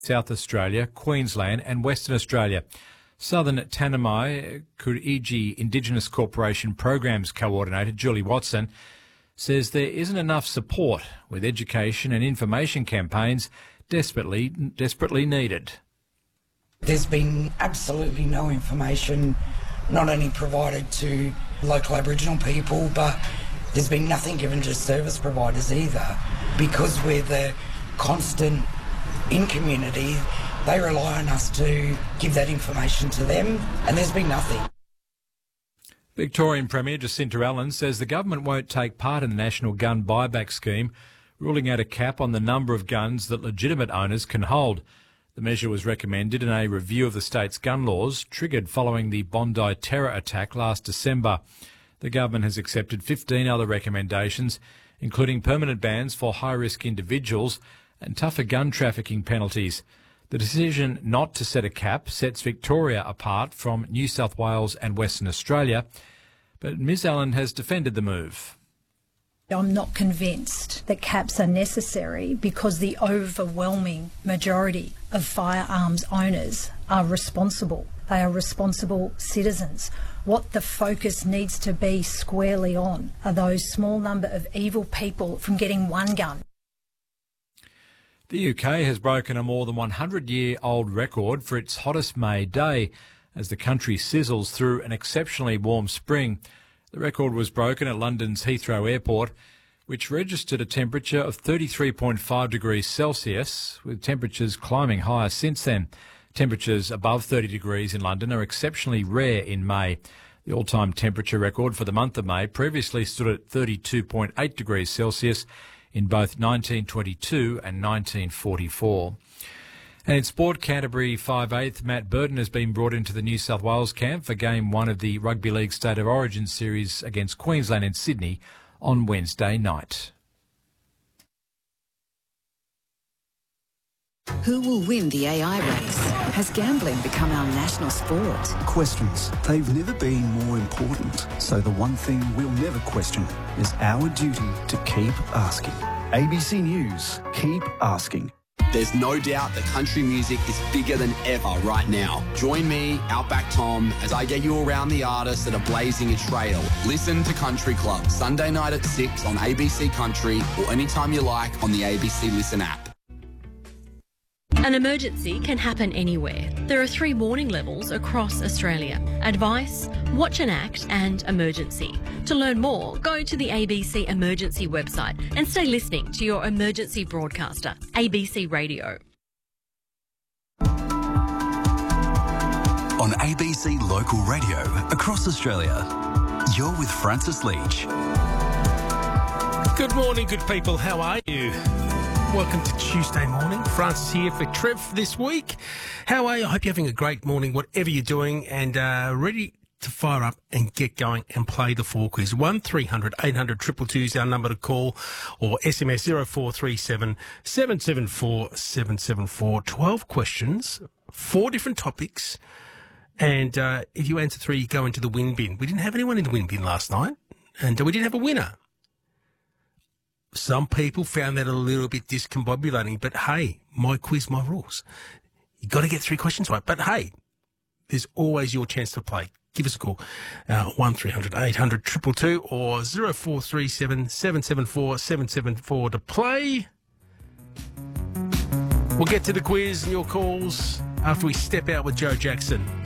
South Australia, Queensland and Western Australia. Southern Tanami Kuriji Indigenous Corporation Programs Coordinator Julie Watson says there isn't enough support, with education and information campaigns desperately needed. There's been absolutely no information not only provided to local Aboriginal people, but there's been nothing given to service providers either. Because we're the constant in community, they rely on us to give that information to them, and there's been nothing. Victorian Premier Jacinta Allen says the government won't take part in the National Gun Buyback Scheme, ruling out a cap on the number of guns that legitimate owners can hold. The measure was recommended in a review of the state's gun laws, triggered following the Bondi terror attack last December. The government has accepted 15 other recommendations, including permanent bans for high-risk individuals and tougher gun trafficking penalties. The decision not to set a cap sets Victoria apart from New South Wales and Western Australia, but Ms Allen has defended the move. I'm not convinced that caps are necessary because the overwhelming majority of firearms owners are responsible. They are responsible citizens. What the focus needs to be squarely on are those small number of evil people from getting one gun. The UK has broken a more than 100-year-old record for its hottest May day as the country sizzles through an exceptionally warm spring. The record was broken at London's Heathrow Airport, which registered a temperature of 33.5 degrees Celsius, with temperatures climbing higher since then. Temperatures above 30 degrees in London are exceptionally rare in May. The all-time temperature record for the month of May previously stood at 32.8 degrees Celsius in both 1922 and 1944. And in sport, Canterbury 5/8 Matt Burton has been brought into the New South Wales camp for Game 1 of the Rugby League State of Origin series against Queensland in Sydney on Wednesday night. Who will win the AI race? Has gambling become our national sport? Questions. They've never been more important. So the one thing we'll never question is our duty to keep asking. ABC News. Keep asking. There's no doubt that country music is bigger than ever right now. Join me, Outback Tom, as I get you around the artists that are blazing a trail. Listen to Country Club, Sunday night at 6 on ABC Country or anytime you like on the ABC Listen app. An emergency can happen anywhere. There are 3 warning levels across Australia: advice, watch and act, and emergency. To learn more, go to the ABC Emergency website and stay listening to your emergency broadcaster, ABC Radio. On ABC Local Radio across Australia, you're with Francis Leach. Good morning, good people. How are you? Welcome to Tuesday morning. Francis here for Trev this week. How are you? I hope you're having a great morning, whatever you're doing, and ready to fire up and get going and play the 4 quiz. 1300 800 222 is our number to call, or SMS 0437 774 774. 12 questions, 4 different topics, and if you answer 3, you go into the win bin. We didn't have anyone in the win bin last night, and we didn't have a winner. Some people found that a little bit discombobulating, but hey, my quiz, my rules. You got to get 3 questions right, but hey, there's always your chance to play. Give us a call, 1300 800 222 or 0437 774 774 to play. We'll get to the quiz and your calls after we step out with Joe Jackson.